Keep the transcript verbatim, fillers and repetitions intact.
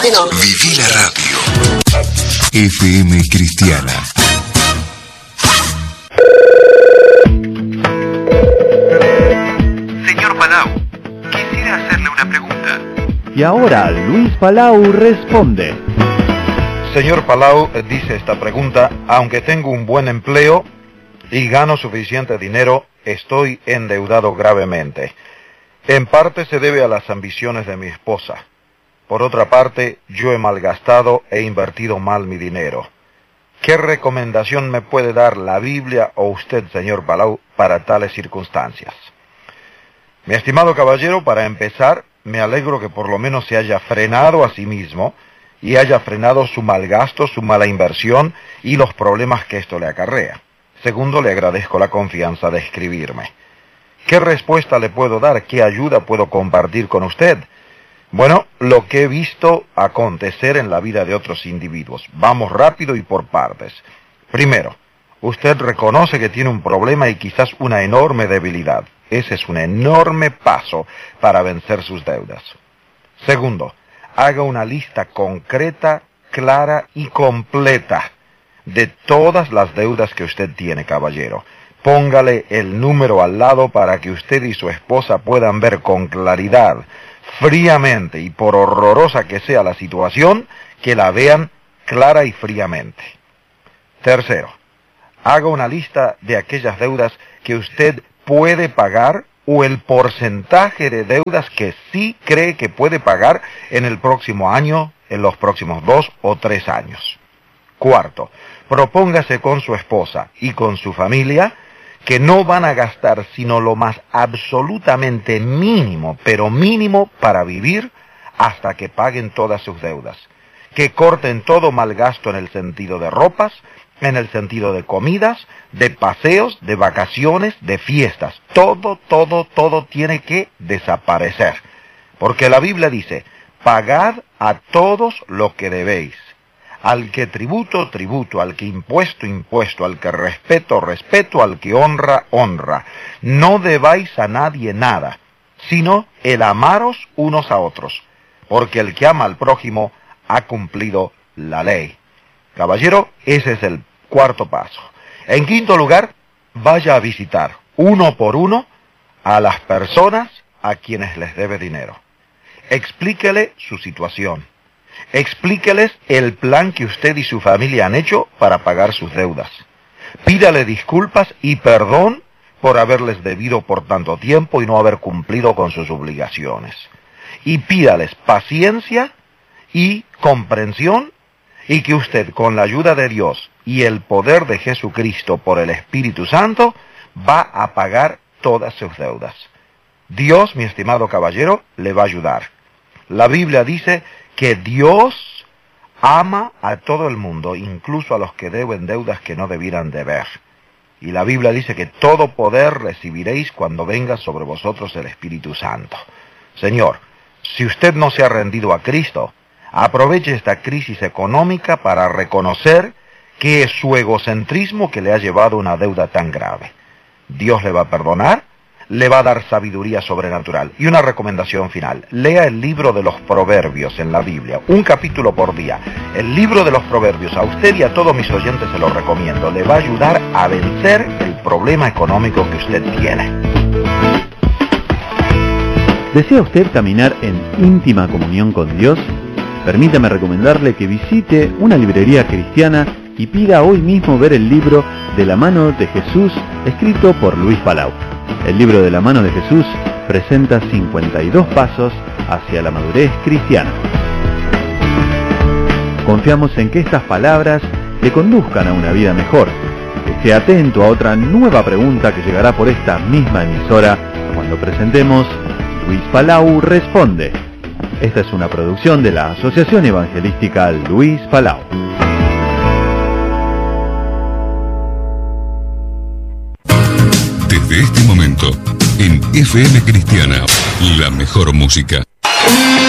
mi nombre. Viví la radio. F M Cristiana. Señor Palau, quisiera hacerle una pregunta. Y ahora Luis Palau responde. Señor Palau, dice esta pregunta: aunque tengo un buen empleo y gano suficiente dinero, estoy endeudado gravemente. En parte se debe a las ambiciones de mi esposa. Por otra parte, yo he malgastado e invertido mal mi dinero. ¿Qué recomendación me puede dar la Biblia o usted, señor Palau, para tales circunstancias? Mi estimado caballero, para empezar, me alegro que por lo menos se haya frenado a sí mismo y haya frenado su mal gasto, su mala inversión y los problemas que esto le acarrea. Segundo, le agradezco la confianza de escribirme. ¿Qué respuesta le puedo dar? ¿Qué ayuda puedo compartir con usted? Bueno, lo que he visto acontecer en la vida de otros individuos. Vamos rápido y por partes. Primero, usted reconoce que tiene un problema y quizás una enorme debilidad. Ese es un enorme paso para vencer sus deudas. Segundo, haga una lista concreta, clara y completa de todas las deudas que usted tiene, caballero. Póngale el número al lado para que usted y su esposa puedan ver con claridad, fríamente, y por horrorosa que sea la situación, que la vean clara y fríamente. Tercero, haga una lista de aquellas deudas que usted puede pagar o el porcentaje de deudas que sí cree que puede pagar en el próximo año, en los próximos dos o tres años. Cuarto, propóngase con su esposa y con su familia que no van a gastar sino lo más absolutamente mínimo, pero mínimo para vivir hasta que paguen todas sus deudas. Que corten todo mal gasto en el sentido de ropas, en el sentido de comidas, de paseos, de vacaciones, de fiestas. Todo, todo, todo tiene que desaparecer. Porque la Biblia dice: pagad a todos lo que debéis. Al que tributo, tributo, al que impuesto, impuesto, al que respeto, respeto, al que honra, honra. No debáis a nadie nada, sino el amaros unos a otros, porque el que ama al prójimo ha cumplido la ley. Caballero, ese es el cuarto paso. En quinto lugar, vaya a visitar, uno por uno, a las personas a quienes les debe dinero. Explíquele su situación. Explíqueles el plan que usted y su familia han hecho para pagar sus deudas. Pídale disculpas y perdón por haberles debido por tanto tiempo y no haber cumplido con sus obligaciones. Y pídales paciencia y comprensión, y que usted, con la ayuda de Dios y el poder de Jesucristo por el Espíritu Santo, va a pagar todas sus deudas. Dios, mi estimado caballero, le va a ayudar. La Biblia dice que Dios ama a todo el mundo, incluso a los que deben deudas que no debieran deber. Y la Biblia dice que todo poder recibiréis cuando venga sobre vosotros el Espíritu Santo. Señor, si usted no se ha rendido a Cristo, aproveche esta crisis económica para reconocer que es su egocentrismo que le ha llevado a una deuda tan grave. Dios le va a perdonar, le va a dar sabiduría sobrenatural. Y una recomendación final: lea el libro de los Proverbios en la Biblia, un capítulo por día. El libro de los Proverbios, a usted y a todos mis oyentes se lo recomiendo. Le va a ayudar a vencer el problema económico que usted tiene. ¿Desea usted caminar en íntima comunión con Dios? Permítame recomendarle que visite una librería cristiana y pida hoy mismo ver el libro De la mano de Jesús, escrito por Luis Palau. El libro De la mano de Jesús presenta cincuenta y dos pasos hacia la madurez cristiana. Confiamos en que estas palabras le conduzcan a una vida mejor. Esté atento a otra nueva pregunta que llegará por esta misma emisora cuando presentemos Luis Palau Responde. Esta es una producción de la Asociación Evangelística Luis Palau. Desde este momento, en F M Cristiana, la mejor música.